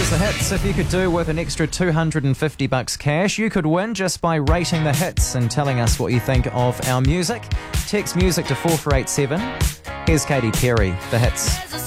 Here's the hits. If you could do with an extra $250 cash, you could win just by rating the hits and telling us what you think of our music. Text music to 4487. Here's Katy Perry, the hits.